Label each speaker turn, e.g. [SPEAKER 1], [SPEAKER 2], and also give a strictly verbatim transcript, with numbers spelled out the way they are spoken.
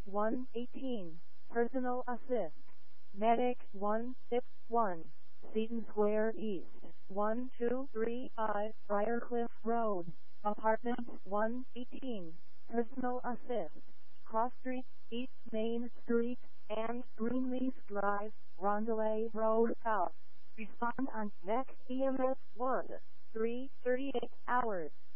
[SPEAKER 1] one eighteen. Personal assist. Medic one six one. Seaton Square East. one two three five. Briarcliff Road. Apartment one eighteen. Personal assist. Cross Street, East Main Street, and Greenleaf Drive, Rondelay Road South. Respond on next E M S one. three thirty-eight hours.